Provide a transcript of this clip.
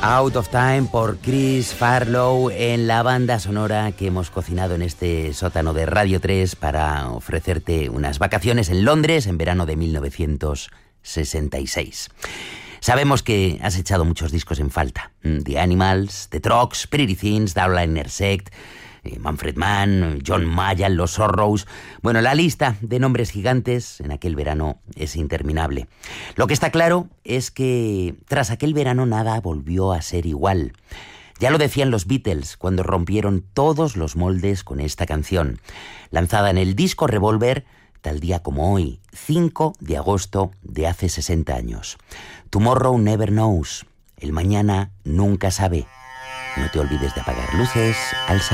Out of Time por Chris Farlow en la banda sonora que hemos cocinado en este sótano de Radio 3 para ofrecerte unas vacaciones en Londres en verano de 1966. Sabemos que has echado muchos discos en falta. The Animals, The Troggs, Pretty Things, Darla Intersect, Manfred Mann, John Mayall, Los Sorrows. Bueno, la lista de nombres gigantes en aquel verano es interminable. Lo que está claro es que tras aquel verano nada volvió a ser igual. Ya lo decían los Beatles cuando rompieron todos los moldes con esta canción, lanzada en el disco Revolver tal día como hoy, 5 de agosto de hace 60 años. Tomorrow never knows. El mañana nunca sabe. No te olvides de apagar luces al salir.